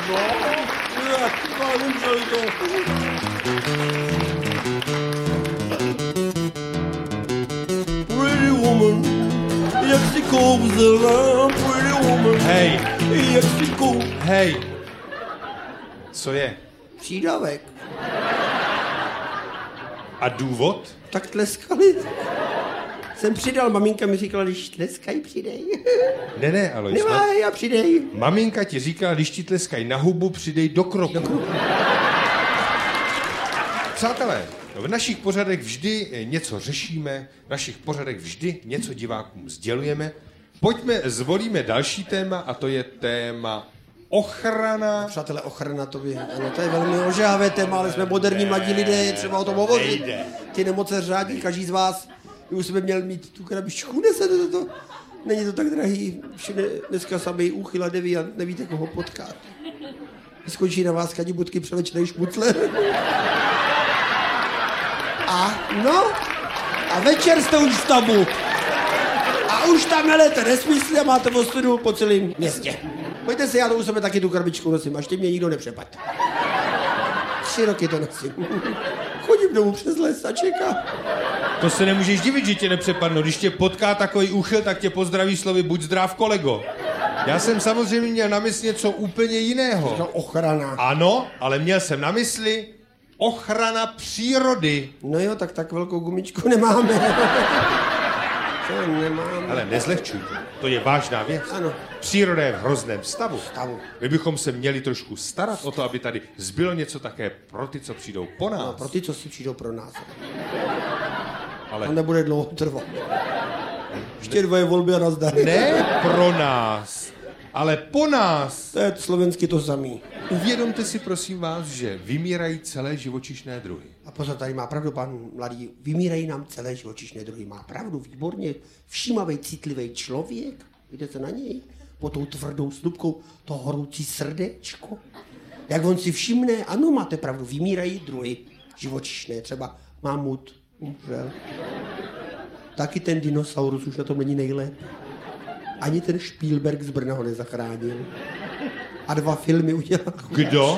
No, umřeli to. Pretty woman, jak si kouzela, pretty woman. Hej. Jak si kouzela. Hej. Co je? Přídavek. A důvod? Tak tleskali. Jsem přidal, maminka mi říkala, když tleskají, přidej. Ne, Alois. Nemáj a přidej. Maminka ti říkala, když ti tleskají na hubu, přidej do kroku. Přátelé, v našich pořadech vždy něco řešíme, v našich pořadech vždy něco divákům sdělujeme. Pojďme, zvolíme další téma a to je téma ochrana. Přátelé, ochrana to by, ano, to je velmi ožávé téma, ale jsme moderní mladí lidé, je třeba o tom hovořit. Ty nemoce řádí, každý z vás by už jsme měl mít tu krabičku, nesete to. Není to tak drahý, všude dneska samý úchyl a deviant, nevíte, koho potkat. Skončí na vás kadibutky převlečnej šmucler. A večer jste už v tabu. A už tam melete nesmysly a máte ostudu po celém městě. Pojďte si, já to u sebe taky tu krabičku nosím, až ty mě nikdo nepřepad. 3 roky to nosím. Chodím domů přes les a čekám. To se nemůžeš divit, že tě nepřepadnou. Když tě potká takový úchyl, tak tě pozdraví slovy buď zdrav, kolego. Já jsem samozřejmě měl na mysli něco úplně jiného. To ochrana. Ano, ale měl jsem na mysli ochrana přírody. No jo, tak velkou gumičku nemáme. To nemáme. Ale nezlehčujte, to je vážná věc. Ano. Příroda je v hrozném stavu. Stavu. My bychom se měli trošku starat o to, aby tady zbylo něco také pro ty, co přijdou po nás. No, pro ty, co si přijdou pro nás. Ale To nebude dlouho trvat. Ještě 2 volby a nazdar. ne pro nás, ale po nás. To je slovensky to samý. Uvědomte si, prosím vás, že vymírají celé živočišné druhy. A pozor, tady má pravdu pan mladý. Vymírají nám celé živočišné druhy. Má pravdu, výborně. Všímavý, citlivý člověk. Vidíte se na něj? Po tou tvrdou slupkou to horoucí srdéčko. Jak on si všimne, ano, máte pravdu, vymírají druhy živočišné. Třeba mamut umřel. Taky ten dinosaurus už na tom není nejlépe. Ani ten Spielberg z Brna ho nezachránil. A 2 filmy udělal. Kdo?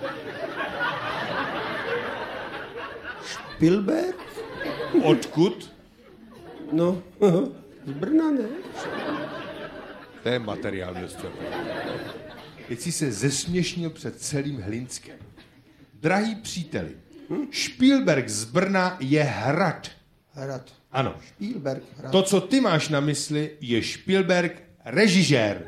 Spielberg? Odkud? No, z Brna, ne? To je materiál, dostřel. Teď si se zesměšnil před celým Hlinskem. Drahý příteli, Spielberg z Brna je hrad. Hrad. Ano. Spielberg, hrad. To, co ty máš na mysli, je Spielberg režisér.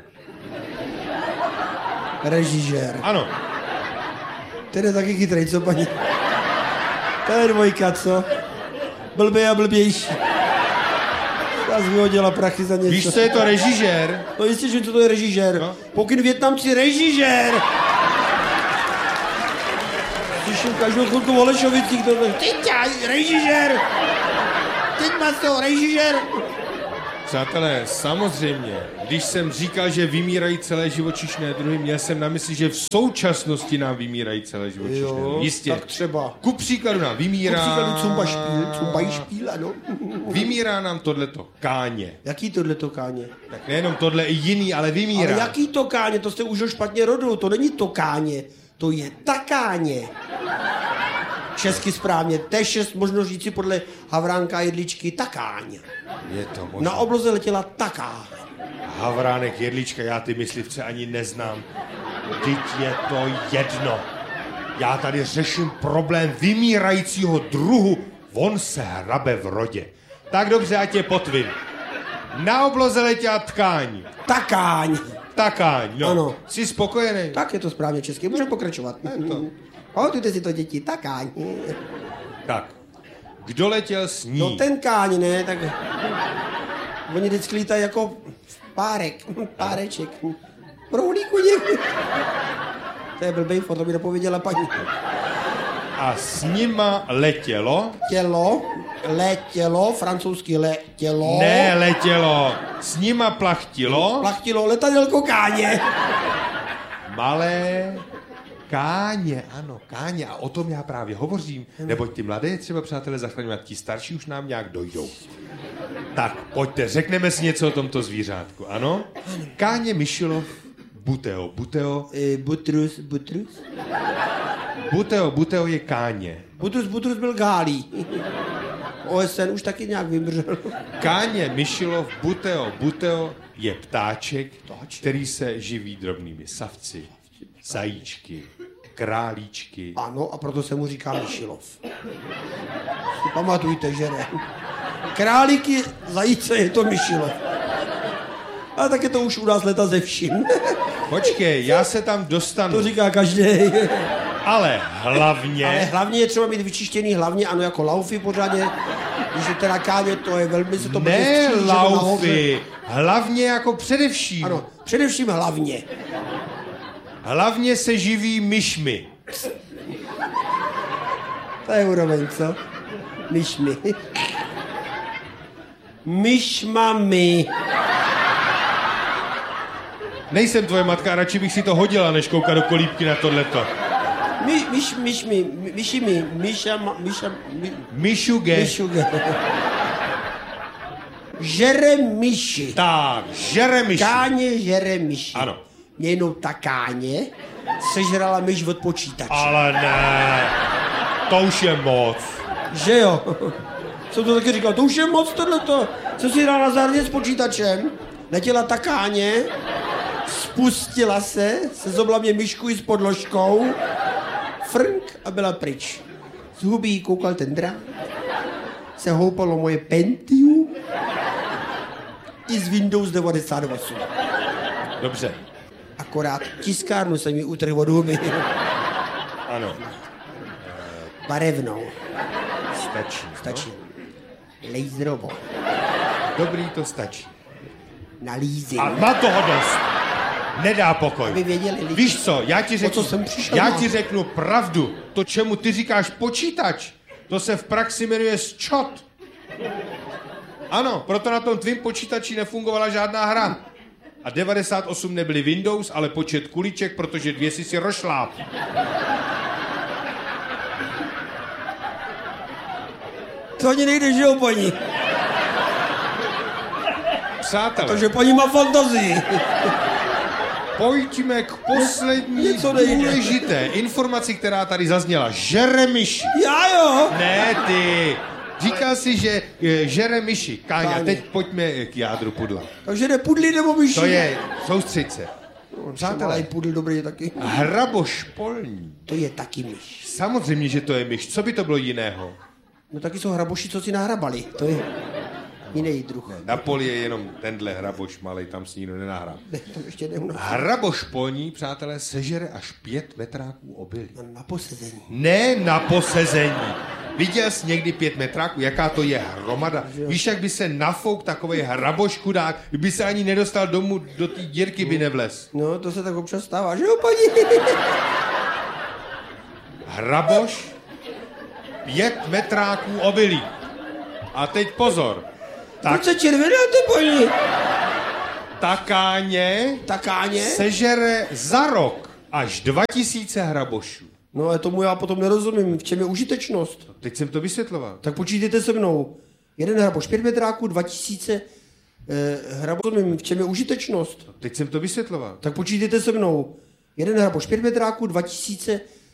Režisér. Ano. Ten je taky chytrej, co paní? To je 2, co? Blbý a blbější. Já jsem vyhodila prachy za něco. Víš, co je to režisér? No jistě, že co to je režisér. No. Pokyn Vietnamci režisér. Slyším každou chvilku o Lešovicích, to je režisér. Teď má to režisér. Přátelé, samozřejmě, když jsem říkal, že vymírají celé živočišné druhy, měl jsem na mysli, že v současnosti nám vymírají celé živočišné druhy. Jistě. Tak třeba. Ku příkladu nám vymírá... Ku příkladu Cumbajšpíl, ano. Vymírá nám tohleto káně. Jaký tohleto káně? Tak nejenom tohle, i jiný, ale vymírá. Ale jaký to káně? To jste už ho špatně rodil. To není to káně. To je takáně. Česky správně. T6 možno říci podle Havránka a Jedličky takáň. Je to možné. Na obloze letěla takáň. Havránek, Jedlička, já ty myslivce ani neznám. Vždyť je to jedno. Já tady řeším problém vymírajícího druhu. On se hrabe v rodě. Tak dobře, ať je potvin. Na obloze letěla tkáň. Takáň. Takáň, no. Ano. Jsi spokojený? Tak je to správně česky. Můžeme pokračovat. Pamatujte si to, děti. Takáň. Tak. Kdo letěl s ní? No ten káň, ne? Tak... Oni vždycky lítají jako párek. Páreček. Prohlíku někdy. To je blbej, to mi dopověděla paní. A s nima letělo? Letělo, francouzsky letělo. Ne, letělo. S nima plachtilo? Plachtilo letadelko káně. Malé káně, ano, káně. A o tom já právě hovořím. Neboť ty mladé třeba, přátelé, zachraňovat, ti starší už nám nějak dojdou. Tak, pojďte, řekneme si něco o tomto zvířátku, ano? Káně Mišilov Buteo. Butrus. Buteo je káně. Butrus byl Gálí. OSN už taky nějak vymřel. Káně Myšilov Buteo je ptáček, který se živí drobnými savci, zajíčky, králíčky. Ano, a proto se mu říká Myšilov. Si pamatujte, že ne. Králíky, zajíce je to Myšilov. A tak je to už u nás leta ze vším. Počkej, já se tam dostanu. To říká každý. Ale hlavně je třeba mít vyčištěný hlavně, ano, jako laufy pořádně. Když je teda káně, to je velmi se to ne laufy, hlavně jako především. Ano, především hlavně. Hlavně se živí myšmi. To je úroveň, co? Myšmi. Myšmami. Nejsem tvoje matka, radši bych si to hodila, než koukat do kolíbky na tohleto. Myšuge. Žere myši. Tak, žere myši. Káně žere myši. Ano. Mě jenom ta káně sežrala myš od počítače. Ale ne, to už je moc. Že jo? Jsem to taky říkal, to už je moc tohleto. Co si hrál na zahradě s počítačem, letěla ta káně, spustila se zobla mě myšku i s podložkou, frnk a byla pryč. Z huby jí koukal ten drát, se houpalo moje Pentium i z Windows 98. Dobře. Akorát tiskárnu jsem mi utrhl od huby. Ano. Barevnou. Stačí. Laserovou. Dobrý, to stačí. Na lízy. A má toho dost. Nedá pokoj. Aby věděli lidi. Víš co, já ti řeknu no. pravdu. To, čemu ty říkáš počítač, to se v praxi jmenuje sčot. Ano, proto na tom tvým počítači nefungovala žádná hra. A 98 nebyly Windows, ale počet kuliček, protože 2 si rošláp. To ani nejde, že jo, paní? Přátelé. Protože paní má fantazii. Pojďme k poslední důležité informaci, která tady zazněla. Žere myši. Já jo. Ne, ty. Říká si, že žere myši. Káňa, teď pojďme k jádru pudla. Takže jde pudly nebo myši? To je, soustřed se. Přátelé, pudl dobrý taky. Hraboš polní. To je taky myš. Samozřejmě, že to je myš. Co by to bylo jiného? No taky jsou hraboši, co si nahrabali. To je jiný druh. Na poli je jenom tenhle hraboš malej, tam si nikdo nenahrá. Ne, tam ještě neuná. Hraboš polní, přátelé, sežere až 5 metráků obilí. Na posezení. Ne na posezení. Viděl jsi někdy 5 metráků? Jaká to je hromada? Víš, jak by se nafouk takovej hraboš chudák, kdyby se ani nedostal domů, do té dírky by nevlez. No, to se tak občas stává, že jo, paní? Hraboš, 5 metráků obilí. A teď pozor. Proč se červenáte, paní? Takáně sežere za rok až 2000 hrabošů. No ale tomu já potom nerozumím, v čem je užitečnost. Teď jsem to vysvětloval. Tak počítejte se mnou. Jeden hraboš 5 metráků, 2000 hrabošů, v čem je užitečnost. Teď jsem to vysvětloval. Tak počítejte se mnou. Jeden hraboš 5 metráků, 2000